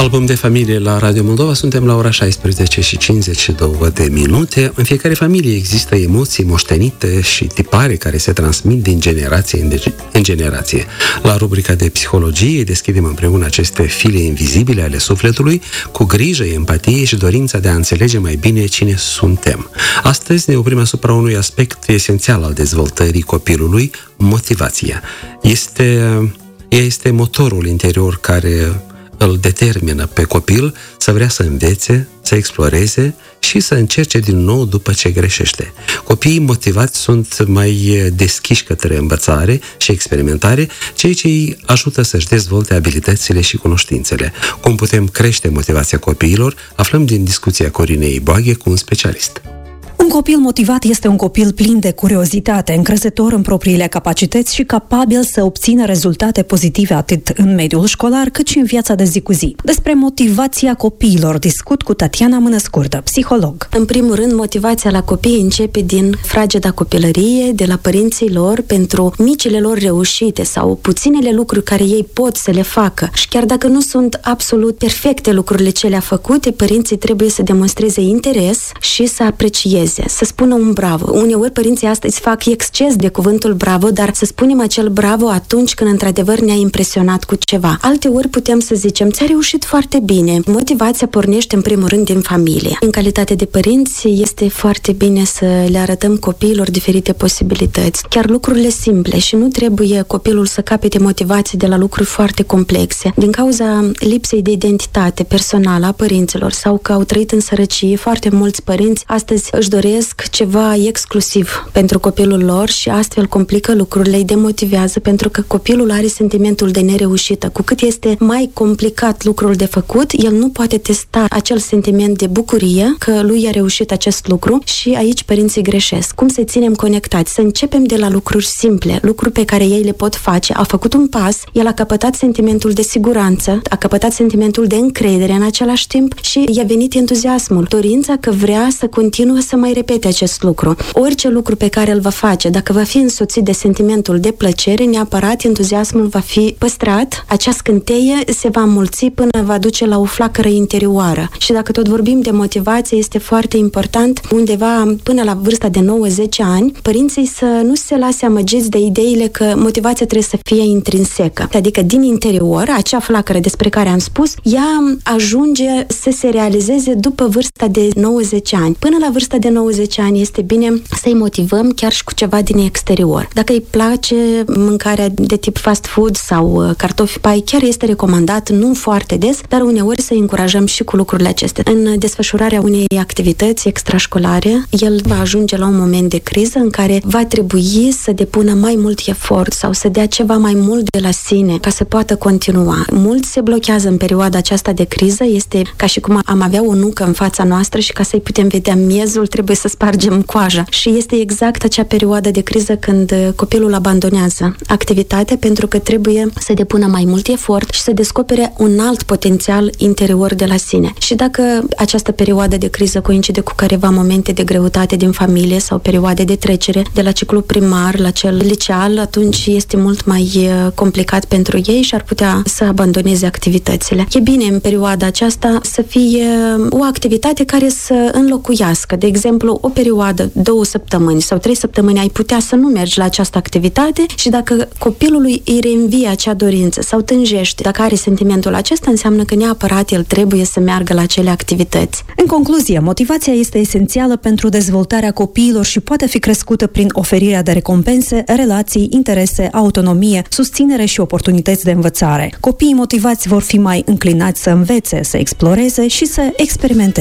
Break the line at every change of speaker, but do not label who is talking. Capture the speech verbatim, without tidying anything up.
Album de familie la Radio Moldova, suntem la ora șaisprezece și cincizeci și două de minute. În fiecare familie există emoții moștenite și tipare care se transmit din generație în generație. La rubrica de psihologie deschidem împreună aceste file invizibile ale sufletului, cu grijă, empatie și dorința de a înțelege mai bine cine suntem. Astăzi ne oprim asupra unui aspect esențial al dezvoltării copilului, motivația. Este, ea este motorul interior care îl determină pe copil să vrea să învețe, să exploreze și să încerce din nou după ce greșește. Copiii motivați sunt mai deschiși către învățare și experimentare, ceea ce îi ajută să-și dezvolte abilitățile și cunoștințele. Cum putem crește motivația copiilor, aflăm din discuția Corinei Boaghe cu un specialist.
Un copil motivat este un copil plin de curiozitate, încrezător în propriile capacități și capabil să obțină rezultate pozitive atât în mediul școlar cât și în viața de zi cu zi. Despre motivația copiilor discut cu Tatiana Mânăscurtă, psiholog.
În primul rând, motivația la copii începe din frageda copilărie, de la părinții lor, pentru micile lor reușite sau puținele lucruri care ei pot să le facă. Și chiar dacă nu sunt absolut perfecte lucrurile ce le-a făcute, părinții trebuie să demonstreze interes și să aprecieze, să spună un bravo. Uneori părinții astăzi fac exces de cuvântul bravo, dar să spunem acel bravo atunci când într-adevăr ne-a impresionat cu ceva. Alteori putem să zicem, ți-a reușit foarte bine. Motivația pornește în primul rând din familie. În calitate de părinți este foarte bine să le arătăm copiilor diferite posibilități, chiar lucrurile simple, și nu trebuie copilul să capete motivație de la lucruri foarte complexe. Din cauza lipsei de identitate personală a părinților sau că au trăit în sărăcie, foarte mulți părinți astăzi își doresc ceva exclusiv pentru copilul lor și astfel complică lucrurile, îi demotivează pentru că copilul are sentimentul de nereușită. Cu cât este mai complicat lucrul de făcut, el nu poate testa acel sentiment de bucurie că lui a reușit acest lucru și aici părinții greșesc. Cum să ținem conectați? Să începem de la lucruri simple, lucruri pe care ei le pot face. A făcut un pas, el a căpătat sentimentul de siguranță, a căpătat sentimentul de încredere în același timp și i-a venit entuziasmul, dorința că vrea să continue să mai repete acest lucru. Orice lucru pe care îl va face, dacă va fi însoțit de sentimentul de plăcere, neapărat entuziasmul va fi păstrat, acea scânteie se va înmulți până va duce la o flacără interioară. Și dacă tot vorbim de motivație, este foarte important undeva până la vârsta de nouă zece ani, părinții să nu se lase amăgiți de ideile că motivația trebuie să fie intrinsecă. Adică din interior, acea flacără despre care am spus, ea ajunge să se realizeze după vârsta de nouă zece ani. Până la vârsta de nouăzeci ani este bine să-i motivăm chiar și cu ceva din exterior. Dacă îi place mâncarea de tip fast food sau cartofi pai, chiar este recomandat, nu foarte des, dar uneori să-i încurajăm și cu lucrurile acestea. În desfășurarea unei activități extrașcolare, el va ajunge la un moment de criză în care va trebui să depună mai mult efort sau să dea ceva mai mult de la sine ca să poată continua. Mulți se blochează în perioada aceasta de criză, este ca și cum am avea o nucă în fața noastră și ca să-i putem vedea miezul, trebuie să spargem coaja. Și este exact acea perioadă de criză când copilul abandonează activitatea pentru că trebuie să depună mai mult efort și să descopere un alt potențial interior de la sine. Și dacă această perioadă de criză coincide cu careva momente de greutate din familie sau perioade de trecere de la ciclu primar la cel liceal, atunci este mult mai complicat pentru ei și ar putea să abandoneze activitățile. E bine în perioada aceasta să fie o activitate care să înlocuiască, de exemplu, o perioadă, două săptămâni sau trei săptămâni ai putea să nu mergi la această activitate și dacă copilului îi reînvie acea dorință sau tânjește, dacă are sentimentul acesta, înseamnă că neapărat el trebuie să meargă la acele activități.
În concluzie, motivația este esențială pentru dezvoltarea copiilor și poate fi crescută prin oferirea de recompense, relații, interese, autonomie, susținere și oportunități de învățare. Copiii motivați vor fi mai înclinați să învețe, să exploreze și să experimenteze.